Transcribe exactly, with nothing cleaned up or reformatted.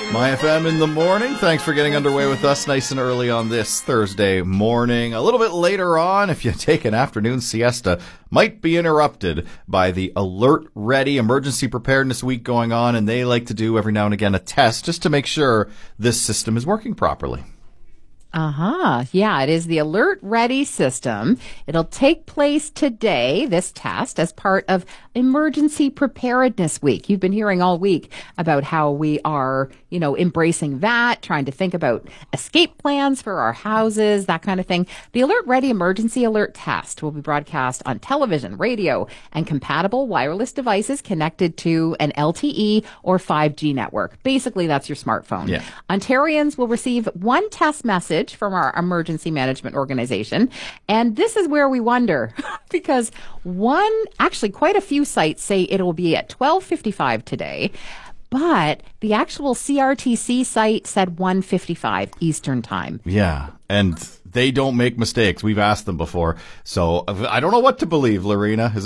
My F M in the morning. Thanks for getting underway with us nice and early on this Thursday morning. A little bit later on, if you take an afternoon siesta, might be interrupted by the Alert Ready Emergency Preparedness Week going on, and they like to do every now and again a test just to make sure this system is working properly. Uh-huh. Yeah, it is the Alert Ready system. It'll take place today, this test, as part of Emergency Preparedness Week. You've been hearing all week about how we are, you know, embracing that, trying to think about escape plans for our houses, that kind of thing. The Alert Ready Emergency Alert Test will be broadcast on television, radio, and compatible wireless devices connected to an L T E or five G network. Basically, that's your smartphone. Yeah. Ontarians will receive one test message from our emergency management organization. And this is where we wonder, because one, actually quite a few sites say it will be at twelve fifty-five today, but the actual C R T C site said one fifty-five Eastern time. Yeah, and they don't make mistakes. We've asked them before. So I don't know what to believe, Lorena. Is